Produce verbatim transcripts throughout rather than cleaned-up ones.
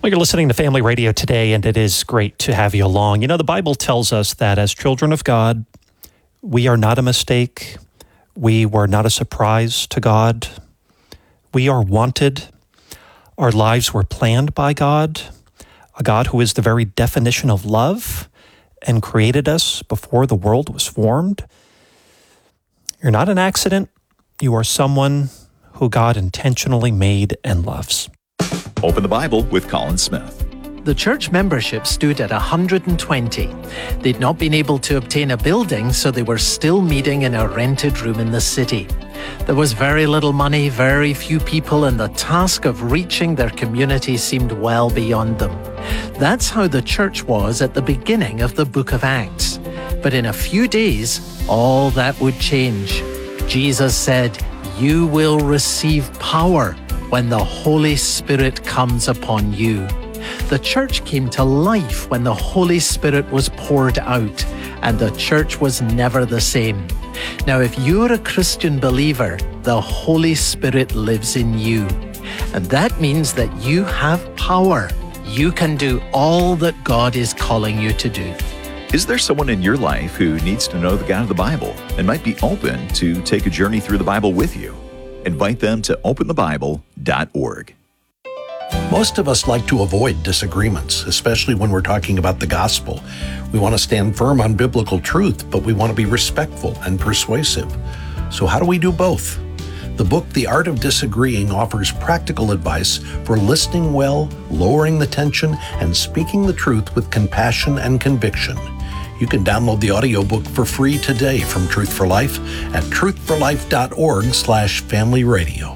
Well, you're listening to Family Radio today, and it is great to have you along. You know, the Bible tells us that as children of God, we are not a mistake. We were not a surprise to God. We are wanted. Our lives were planned by God, a God who is the very definition of love and created us before the world was formed. You're not an accident. You are someone who God intentionally made and loves. Open the Bible with Colin Smith. The church membership stood at one hundred twenty. They'd not been able to obtain a building, so they were still meeting in a rented room in the city. There was very little money, very few people, and the task of reaching their community seemed well beyond them. That's how the church was at the beginning of the book of Acts. But in a few days, all that would change. Jesus said, "You will receive power when the Holy Spirit comes upon you." The church came to life when the Holy Spirit was poured out, and the church was never the same. Now, if you're a Christian believer, the Holy Spirit lives in you. And that means that you have power. You can do all that God is calling you to do. Is there someone in your life who needs to know the God of the Bible and might be open to take a journey through the Bible with you? Invite them to open the bible dot org. Most of us like to avoid disagreements, especially when we're talking about the gospel. We want to stand firm on biblical truth, but we want to be respectful and persuasive. So how do we do both? The book, The Art of Disagreeing, offers practical advice for listening well, lowering the tension, and speaking the truth with compassion and conviction. You can download the audiobook for free today from Truth for Life at truth for life dot org slash family radio.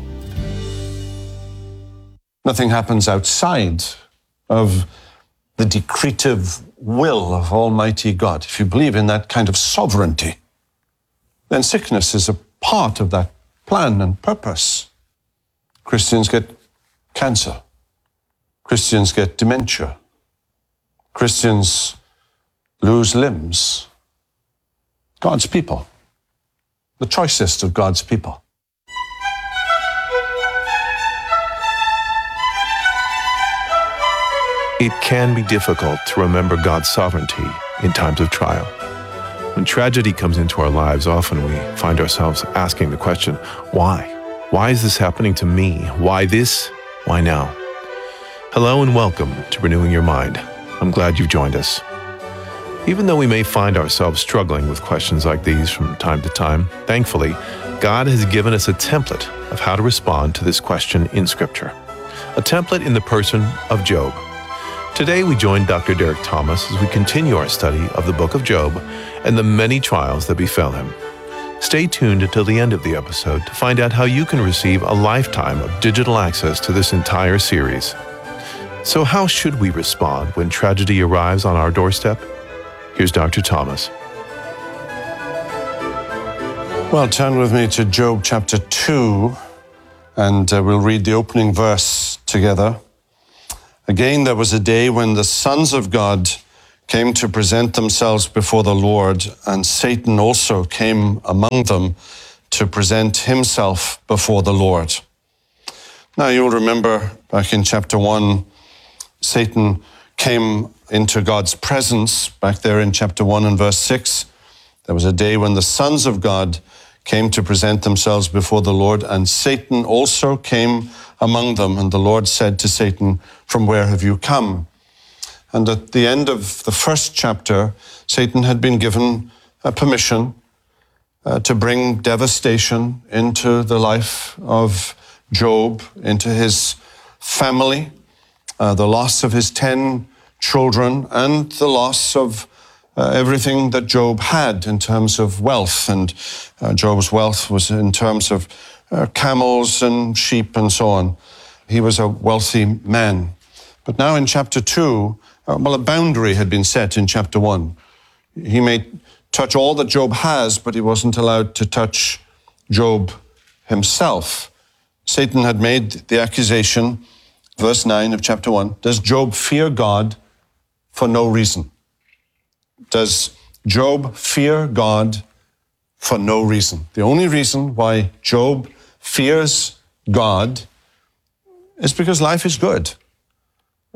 Nothing happens outside of the decretive will of Almighty God. If you believe in that kind of sovereignty, then sickness is a part of that plan and purpose. Christians get cancer. Christians get dementia. Christians lose limbs. God's people, the choicest of God's people. It can be difficult to remember God's sovereignty in times of trial. When tragedy comes into our lives, often we find ourselves asking the question, why? Why is this happening to me? Why this? Why now? Hello and welcome to Renewing Your Mind. I'm glad you've joined us. Even though we may find ourselves struggling with questions like these from time to time, thankfully, God has given us a template of how to respond to this question in Scripture. A template in the person of Job. Today we join Doctor Derek Thomas as we continue our study of the book of Job and the many trials that befell him. Stay tuned until the end of the episode to find out how you can receive a lifetime of digital access to this entire series. So how should we respond when tragedy arrives on our doorstep? Here's Doctor Thomas. Well, turn with me to Job chapter two, and uh, we'll read the opening verse together. Again, there was a day when the sons of God came to present themselves before the Lord, and Satan also came among them to present himself before the Lord. Now, you'll remember back in chapter one, Satan came into God's presence. Back there in chapter one and verse six, there was a day when the sons of God came to present themselves before the Lord, and Satan also came among them. And the Lord said to Satan, "From where have you come?" And at the end of the first chapter, Satan had been given a permission uh, to bring devastation into the life of Job, into his family, uh, the loss of his ten children, and the loss of uh, everything that Job had in terms of wealth. And uh, Job's wealth was in terms of uh, camels and sheep and so on. He was a wealthy man. But now in chapter two, uh, well, a boundary had been set in chapter one. He may touch all that Job has, but he wasn't allowed to touch Job himself. Satan had made the accusation, verse nine of chapter one, does Job fear God for no reason? Does Job fear God for no reason? The only reason why Job fears God is because life is good.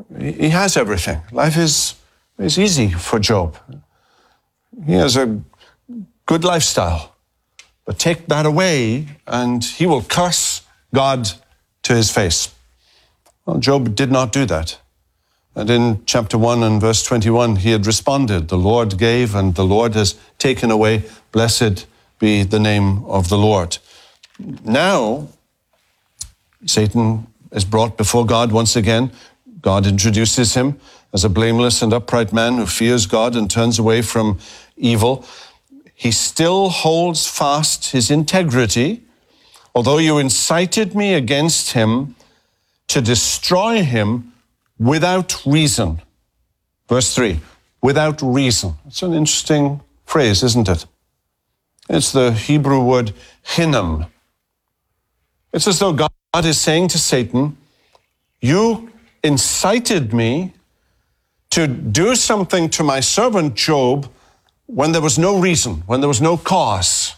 He has everything. Life is, is easy for Job. He has a good lifestyle. But take that away and he will curse God to his face. Well, Job did not do that. And in chapter one and verse twenty-one, he had responded, the Lord gave and the Lord has taken away. Blessed be the name of the Lord. Now, Satan is brought before God once again. God introduces him as a blameless and upright man who fears God and turns away from evil. He still holds fast his integrity, although you incited me against him to destroy him without reason. Verse three, without reason. It's an interesting phrase, isn't it? It's the Hebrew word hinnom. It's as though God is saying to Satan, you incited me to do something to my servant Job when there was no reason, when there was no cause.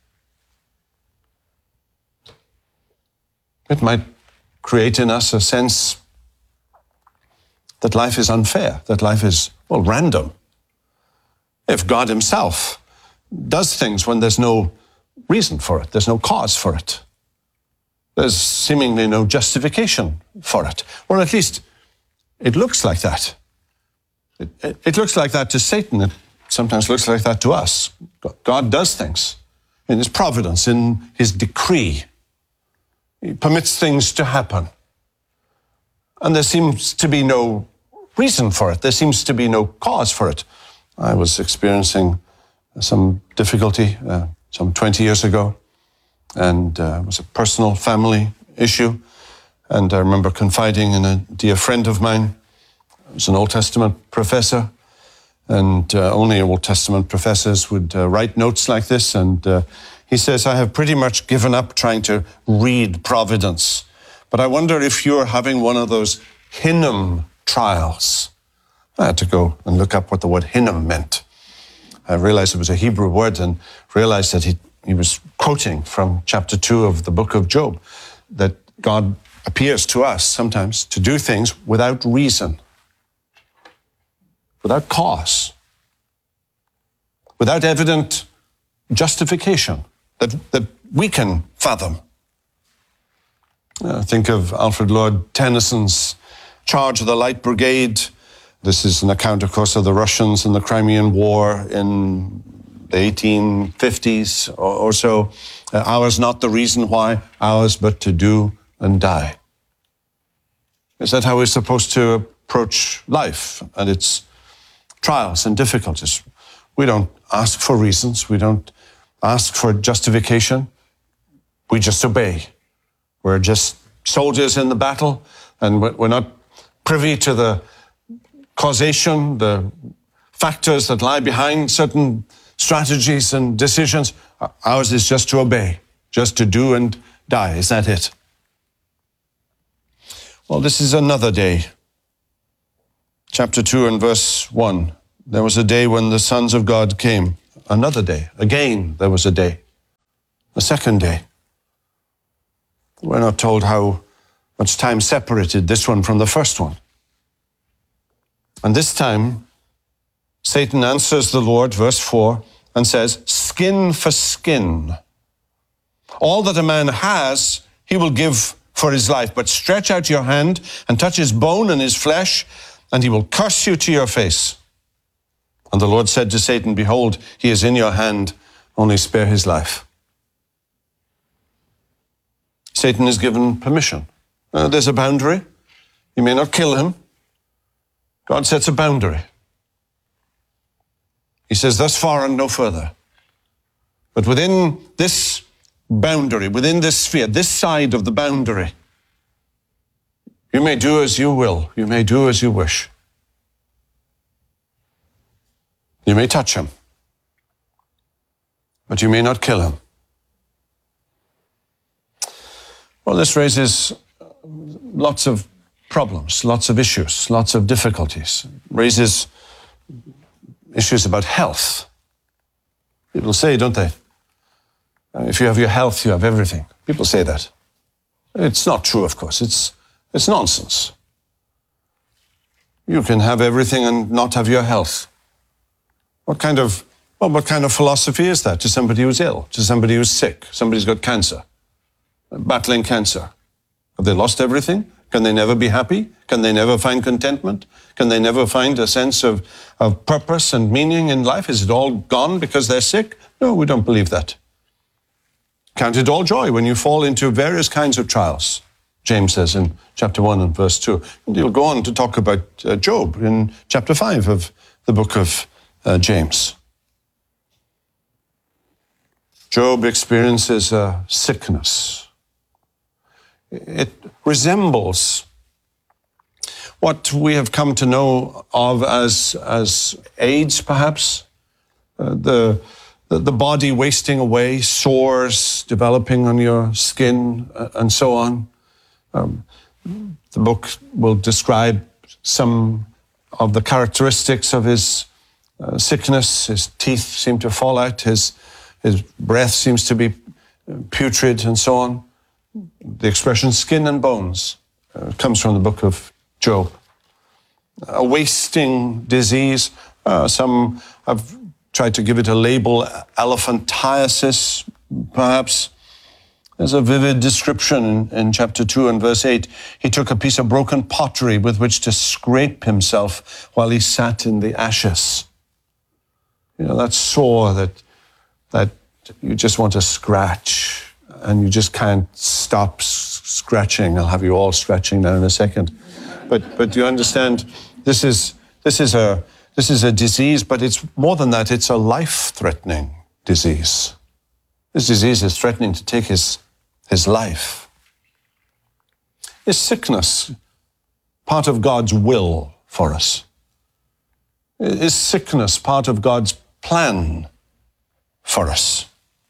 It might create in us a sense that life is unfair, that life is, well, random. If God himself does things when there's no reason for it, there's no cause for it, there's seemingly no justification for it, or at least it looks like that. It, it, it looks like that to Satan. It sometimes looks like that to us. God does things in his providence, in his decree. He permits things to happen. And there seems to be no reason for it. There seems to be no cause for it. I was experiencing some difficulty uh, some twenty years ago, and uh, it was a personal family issue. And I remember confiding in a dear friend of mine. He was an Old Testament professor, and uh, only Old Testament professors would uh, write notes like this. And uh, he says, I have pretty much given up trying to read Providence, but I wonder if you're having one of those hinnom trials. I had to go and look up what the word hinnom meant. I realized it was a Hebrew word and realized that he, he was quoting from chapter two of the book of Job, that God appears to us sometimes to do things without reason, without cause, without evident justification that, that we can fathom. Uh, think of Alfred Lord Tennyson's Charge of the Light Brigade. This is an account, of course, of the Russians in the Crimean War in the eighteen fifties or, or so. Uh, ours not the reason why, ours but to do and die. Is that how we're supposed to approach life and its trials and difficulties? We don't ask for reasons. We don't ask for justification. We just obey. We're just soldiers in the battle, and we're not privy to the causation, the factors that lie behind certain strategies and decisions. Ours is just to obey, just to do and die. Is that it? Well, this is another day. Chapter two and verse one. There was a day when the sons of God came. Another day. Again, there was a day. A second day. We're not told how much time separated this one from the first one. And this time, Satan answers the Lord, verse four, and says, skin for skin. All that a man has, he will give for his life, but stretch out your hand and touch his bone and his flesh, and he will curse you to your face. And the Lord said to Satan, behold, he is in your hand, only spare his life. Satan is given permission. Uh, there's a boundary. You may not kill him. God sets a boundary. He says, thus far and no further. But within this boundary, within this sphere, this side of the boundary, you may do as you will. You may do as you wish. You may touch him, but you may not kill him. Well, this raises lots of problems, lots of issues, lots of difficulties. It raises issues about health. People say, don't they? If you have your health, you have everything. People say that. It's not true, of course. It's, it's nonsense. You can have everything and not have your health. What kind of, well, what kind of philosophy is that to somebody who's ill, to somebody who's sick, somebody's got cancer, battling cancer? Have they lost everything? Can they never be happy? Can they never find contentment? Can they never find a sense of, of purpose and meaning in life? Is it all gone because they're sick? No, we don't believe that. Count it all joy when you fall into various kinds of trials, James says in chapter one and verse two. And he'll go on to talk about uh, Job in chapter five of the book of uh, James. Job experiences a sickness. It resembles what we have come to know of as, as AIDS, perhaps. Uh, the, the, the body wasting away, sores developing on your skin, uh, and so on. Um, the book will describe some of the characteristics of his uh, sickness. His teeth seem to fall out. His, his breath seems to be putrid, and so on. The expression skin and bones uh, comes from the book of Job. A wasting disease. Uh, some have tried to give it a label, elephantiasis, perhaps. There's a vivid description in, in chapter two and verse eight. He took a piece of broken pottery with which to scrape himself while he sat in the ashes. You know, that sore that, that you just want to scratch. And you just can't stop s- scratching. I'll have you all scratching now in a second. But but you understand, this is this is a this is a disease, but it's more than that. It's a life-threatening disease. This disease is threatening to take his his life. Is sickness part of God's will for us? Is sickness part of God's plan for us?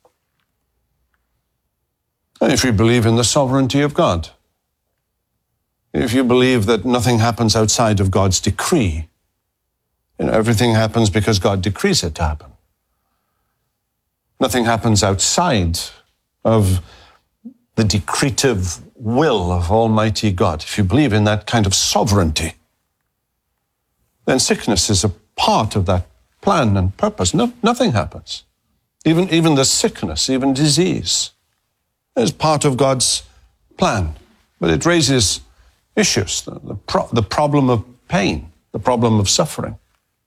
If you believe in the sovereignty of God, if you believe that nothing happens outside of God's decree, you know, everything happens because God decrees it to happen. Nothing happens outside of the decretive will of Almighty God. If you believe in that kind of sovereignty, then sickness is a part of that plan and purpose. No, nothing happens. Even, even the sickness, even disease, is part of God's plan. But it raises issues, the, the, pro- the problem of pain, the problem of suffering.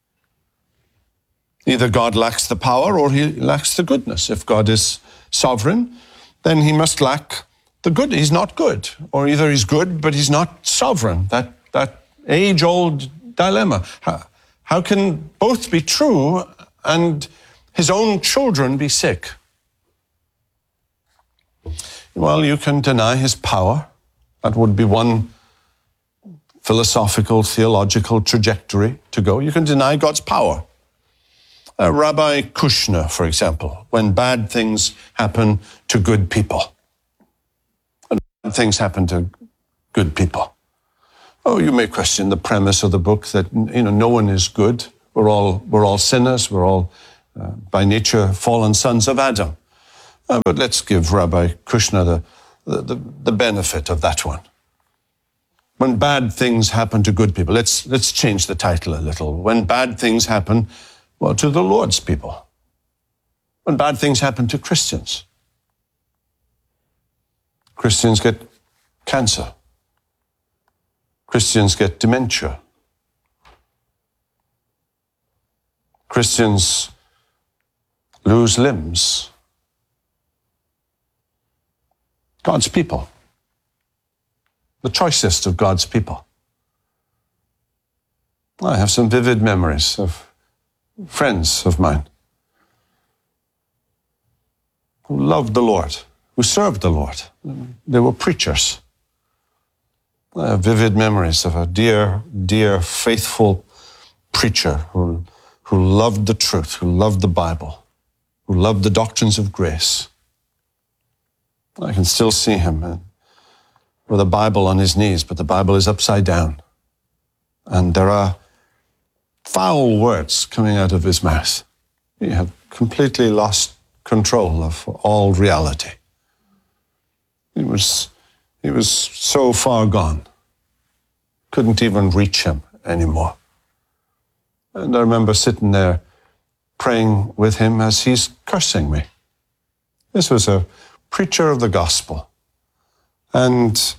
Either God lacks the power or he lacks the goodness. If God is sovereign, then he must lack the good. He's not good. Or either he's good, but he's not sovereign. That, that age-old dilemma. How, how can both be true and his own children be sick? Well, you can deny his power. That would be one philosophical, theological trajectory to go. You can deny God's power. Uh, Rabbi Kushner, for example, when bad things happen to good people. And bad things happen to good people. Oh, you may question the premise of the book that, you know, no one is good. We're all, we're all sinners. We're all, uh, by nature, fallen sons of Adam. Uh, but let's give Rabbi Kushner the, the, the benefit of that one. When bad things happen to good people, let's, let's change the title a little. When bad things happen, well, to the Lord's people. When bad things happen to Christians. Christians get cancer. Christians get dementia. Christians lose limbs. God's people, the choicest of God's people. I have some vivid memories of friends of mine who loved the Lord, who served the Lord. They were preachers. I have vivid memories of a dear, dear, faithful preacher who, who loved the truth, who loved the Bible, who loved the doctrines of grace. I can still see him with a Bible on his knees, but the Bible is upside down. And there are foul words coming out of his mouth. He had completely lost control of all reality. He was, he was so far gone. Couldn't even reach him anymore. And I remember sitting there praying with him as he's cursing me. This was a preacher of the gospel. And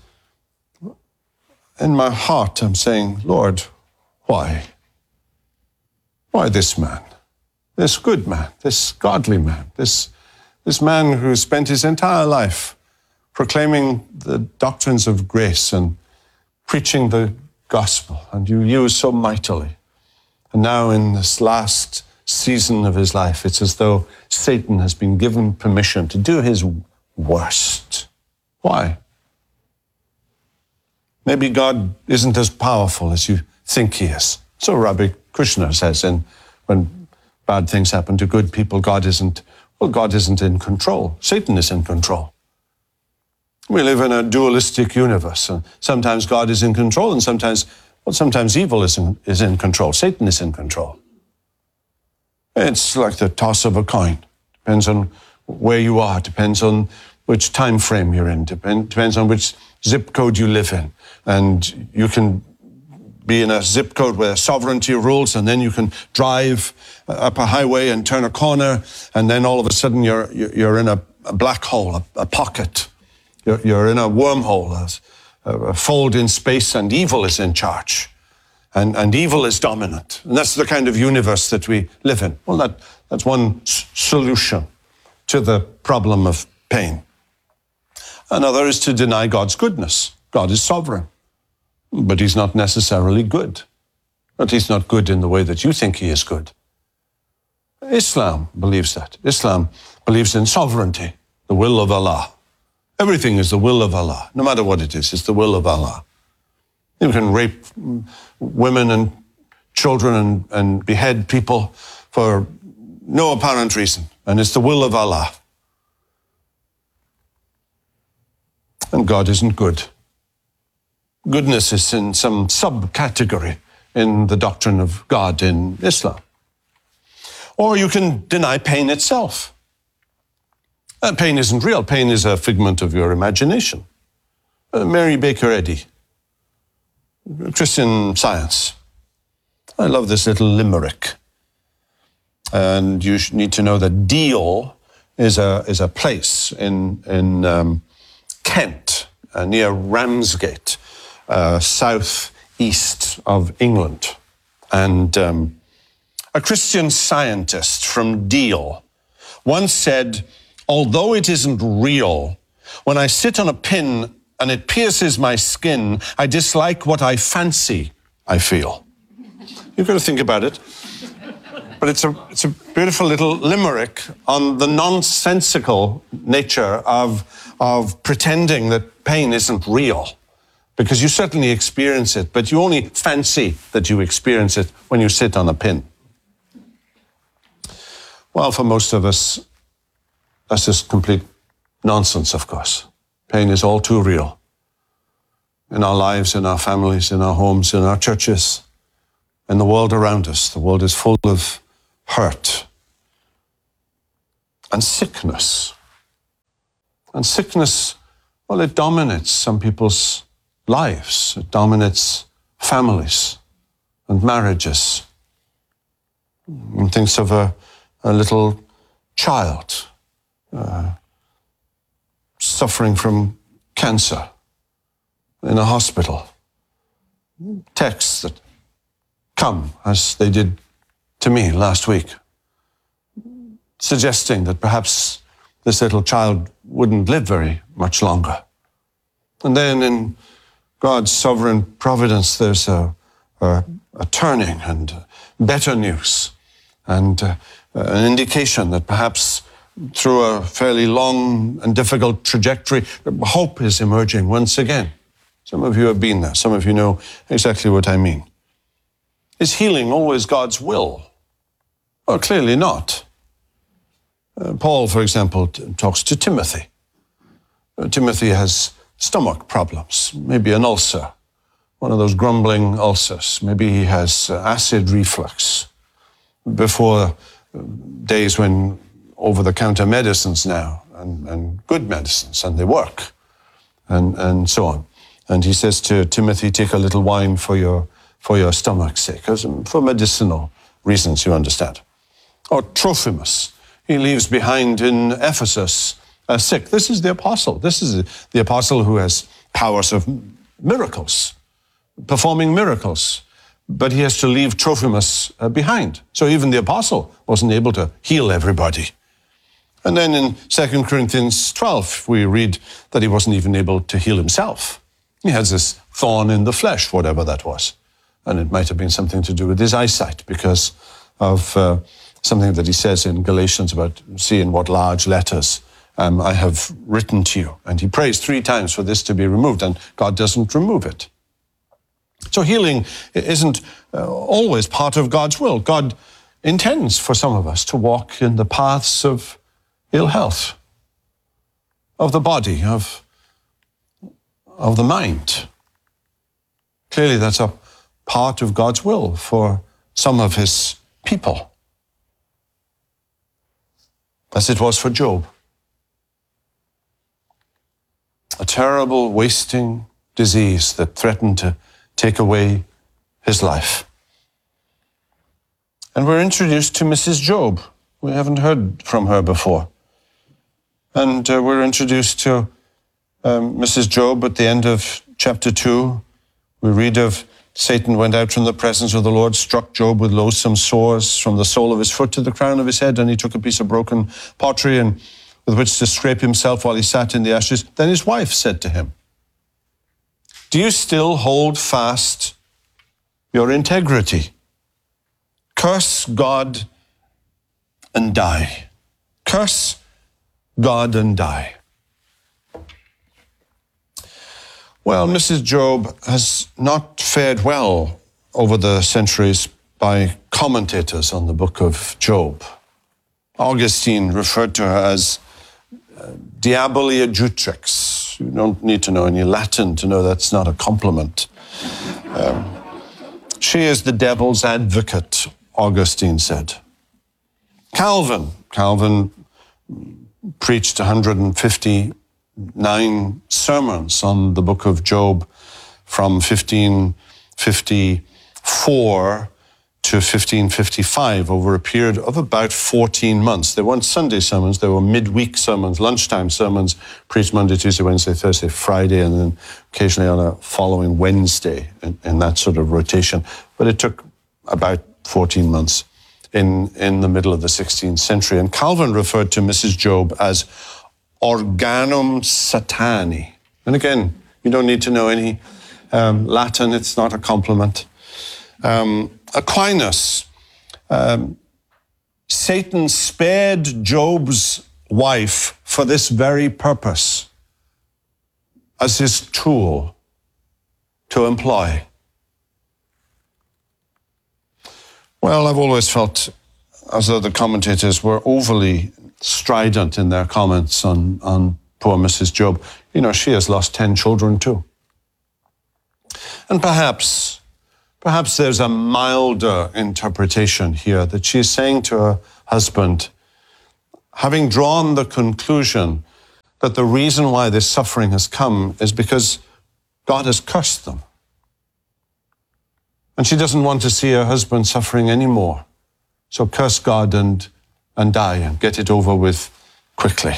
in my heart, I'm saying, Lord, why? Why this man? This good man, this godly man, this, this man who spent his entire life proclaiming the doctrines of grace and preaching the gospel, and you use so mightily. And now in this last season of his life, it's as though Satan has been given permission to do his worst. Why? Maybe God isn't as powerful as you think he is. So Rabbi Krishna says, and when bad things happen to good people, God isn't, well, God isn't in control. Satan is in control. We live in a dualistic universe, and sometimes God is in control, and sometimes, well, sometimes evil is in, is in control. Satan is in control. It's like the toss of a coin. Depends on where you are, depends on which time frame you're in, depend, depends on which zip code you live in. And you can be in a zip code where sovereignty rules, and then you can drive up a highway and turn a corner, and then all of a sudden you're you're in a, a black hole, a, a pocket. You're, you're in a wormhole, a, a fold in space, and evil is in charge. And, and evil is dominant. And that's the kind of universe that we live in. Well, that, that's one s- solution to the problem of pain. Another is to deny God's goodness. God is sovereign, but he's not necessarily good. But he's not good in the way that you think he is good. Islam believes that. Islam believes in sovereignty, the will of Allah. Everything is the will of Allah. No matter what it is, it's the will of Allah. You can rape women and children and, and behead people for no apparent reason, and it's the will of Allah. And God isn't good. Goodness is in some subcategory in the doctrine of God in Islam. Or you can deny pain itself. Uh, pain isn't real. Pain is a figment of your imagination. Uh, Mary Baker Eddy, Christian Science. I love this little limerick. And you need to know that Deal is a is a place in in um, Kent, uh, near Ramsgate, uh, southeast of England. And um, a Christian scientist from Deal once said, although it isn't real, when I sit on a pin and it pierces my skin, I dislike what I fancy I feel. You've got to think about it. But it's a, it's a beautiful little limerick on the nonsensical nature of, of pretending that pain isn't real. Because you certainly experience it, but you only fancy that you experience it when you sit on a pin. Well, for most of us, that's just complete nonsense, of course. Pain is all too real. In our lives, in our families, in our homes, in our churches, in the world around us. The world is full of hurt and sickness. And sickness, well, it dominates some people's lives. It dominates families and marriages. One thinks of a, a little child uh, suffering from cancer in a hospital. Texts that come, as they did to me last week, suggesting that perhaps this little child wouldn't live very much longer. And then in God's sovereign providence, there's a, a, a turning and better news and uh, an indication that perhaps through a fairly long and difficult trajectory, hope is emerging once again. Some of you have been there. Some of you know exactly what I mean. Is healing always God's will? Well, clearly not. Uh, Paul, for example, t- talks to Timothy. Uh, Timothy has stomach problems, maybe an ulcer, one of those grumbling ulcers. Maybe he has uh, acid reflux. Before uh, days when over-the-counter medicines now, and, and good medicines, and they work, and, and so on. And he says to Timothy, take a little wine for your for your stomach's sake, for medicinal reasons, you understand. Or Trophimus, he leaves behind in Ephesus uh, sick. This is the apostle. This is the apostle who has powers of miracles, performing miracles. But he has to leave Trophimus uh, behind. So even the apostle wasn't able to heal everybody. And then in Second Corinthians twelve, we read that he wasn't even able to heal himself. He has this thorn in the flesh, whatever that was. And it might have been something to do with his eyesight because of uh, something that he says in Galatians about, see in what large letters um, I have written to you. And he prays three times for this to be removed, and God doesn't remove it. So healing isn't uh, always part of God's will. God intends for some of us to walk in the paths of ill health, of the body, of, of the mind. Clearly, that's a part of God's will for some of his people, as it was for Job. A terrible, wasting disease that threatened to take away his life. And we're introduced to Missus Job. We haven't heard from her before. And uh, we're introduced to um, Missus Job at the end of chapter two. We read of Satan went out from the presence of the Lord, struck Job with loathsome sores from the sole of his foot to the crown of his head, and he took a piece of broken pottery and with which to scrape himself while he sat in the ashes. Then his wife said to him, do you still hold fast your integrity? Curse God and die. Curse God and die. Well, Missus Job has not fared well over the centuries by commentators on the book of Job. Augustine referred to her as Diabolia Jutrix. You don't need to know any Latin to know that's not a compliment. Um, she is the devil's advocate, Augustine said. Calvin, Calvin preached one hundred fifty-nine sermons on the book of Job from fifteen fifty-four to fifteen fifty-five over a period of about fourteen months. They weren't Sunday sermons, they were midweek sermons, lunchtime sermons, preached Monday, Tuesday, Wednesday, Thursday, Friday, and then occasionally on a following Wednesday in, in that sort of rotation. But it took about fourteen months in, in the middle of the sixteenth century. And Calvin referred to Missus Job as organum satani. And again, you don't need to know any um, Latin, it's not a compliment. Um, Aquinas, um, Satan spared Job's wife for this very purpose, as his tool to employ. Well, I've always felt as though the commentators were overly strident in their comments on, on poor Missus Job. You know, she has lost ten children too. And perhaps Perhaps there's a milder interpretation here that she's saying to her husband, having drawn the conclusion that the reason why this suffering has come is because God has cursed them. And she doesn't want to see her husband suffering anymore. So curse God and, and die and get it over with quickly.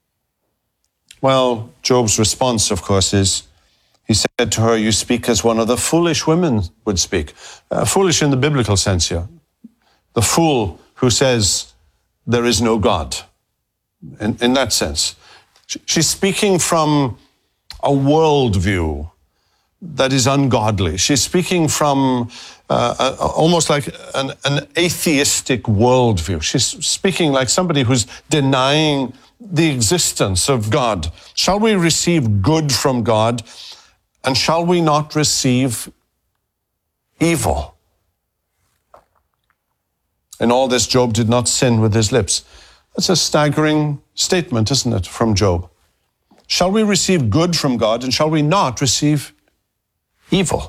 Well, Job's response, of course, is, he said to her, you speak as one of the foolish women would speak. Uh, foolish in the biblical sense here. The fool who says there is no God. In, in that sense. She, she's speaking from a worldview that is ungodly. She's speaking from uh, a, almost like an, an atheistic worldview. She's speaking like somebody who's denying the existence of God. Shall we receive good from God? And shall we not receive evil? In all this, Job did not sin with his lips. That's a staggering statement, isn't it, from Job? Shall we receive good from God, and shall we not receive evil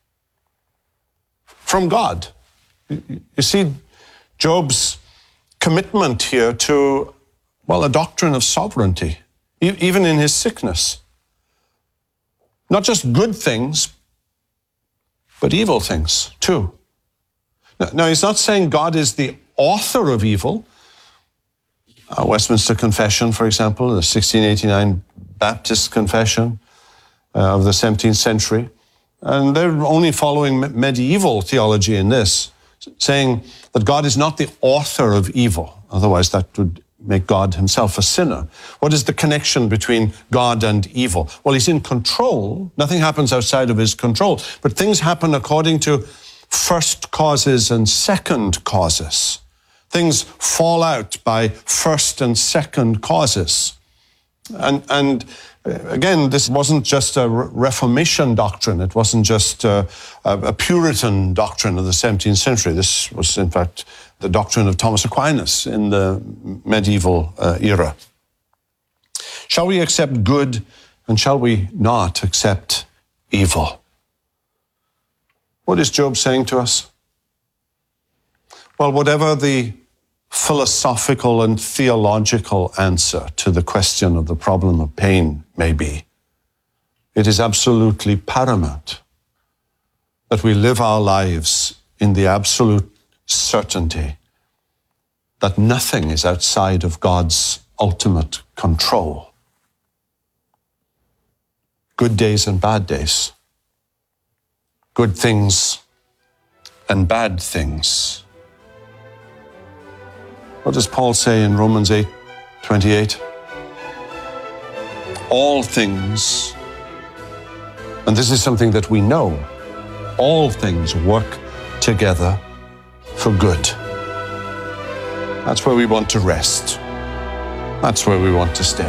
from God? You see, Job's commitment here to, well, a doctrine of sovereignty, even in his sickness. Not just good things, but evil things too. Now, he's not saying God is the author of evil. Uh, Westminster Confession, for example, the sixteen eighty-nine Baptist Confession uh, of the seventeenth century, and they're only following me- medieval theology in this, saying that God is not the author of evil. Otherwise, that would make God himself a sinner. What is the connection between God and evil? Well, he's in control. Nothing happens outside of his control, but things happen according to first causes and second causes. Things fall out by first and second causes. And, and again, this wasn't just a Reformation doctrine. It wasn't just a, a Puritan doctrine of the seventeenth century. This was, in fact, the doctrine of Thomas Aquinas in the medieval uh, era. Shall we accept good and shall we not accept evil? What is Job saying to us? Well, whatever the philosophical and theological answer to the question of the problem of pain may be, it is absolutely paramount that we live our lives in the absolute certainty that nothing is outside of God's ultimate control. Good days and bad days. Good things and bad things. What does Paul say in Romans eight twenty-eight? All things, and this is something that we know, all things work together for good. That's where we want to rest. That's where we want to stay.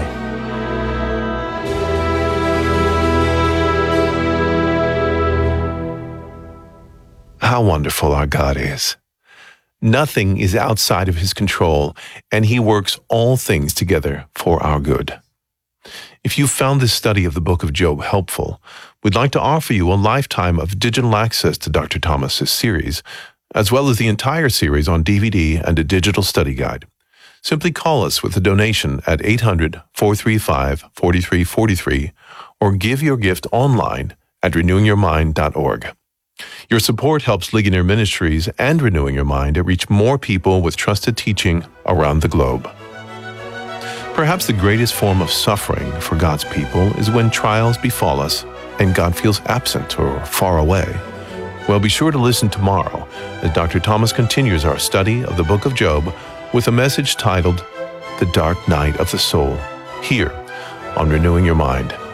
How wonderful our God is. Nothing is outside of his control, and he works all things together for our good. If you found this study of the book of Job helpful, we'd like to offer you a lifetime of digital access to Doctor Thomas's series, as well as the entire series on D V D and a digital study guide. Simply call us with a donation at eight hundred, four three five, four three four three or give your gift online at renewing your mind dot org. Your support helps Ligonier Ministries and Renewing Your Mind reach more people with trusted teaching around the globe. Perhaps the greatest form of suffering for God's people is when trials befall us and God feels absent or far away. Well, be sure to listen tomorrow as Doctor Thomas continues our study of the book of Job with a message titled The Dark Night of the Soul, here on Renewing Your Mind.